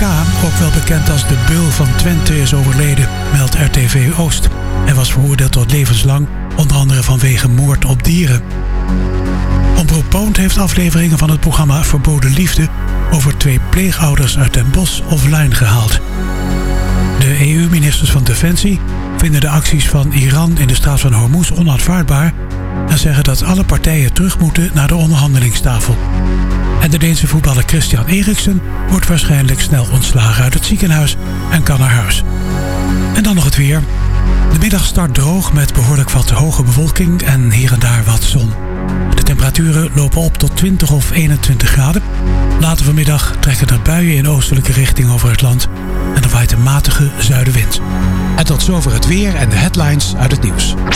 K., ook wel bekend als de Beul van Twente, is overleden, meldt RTV Oost. Hij was veroordeeld tot levenslang, onder andere vanwege moord op dieren. Omroep Poont heeft afleveringen van het programma Verboden Liefde over 2 pleegouders uit Den Bosch offline gehaald. De EU-ministers van Defensie vinden de acties van Iran in de straat van Hormuz onaanvaardbaar en zeggen dat alle partijen terug moeten naar de onderhandelingstafel. En de Deense voetballer Christian Eriksen wordt waarschijnlijk snel ontslagen uit het ziekenhuis en kan naar huis. En dan nog het weer. De middag start droog met behoorlijk wat hoge bewolking en hier en daar wat zon. De temperaturen lopen op tot 20 of 21 graden. Later vanmiddag trekken er buien in oostelijke richting over het land en er waait een matige zuidenwind. En tot zover het weer en de headlines uit het nieuws.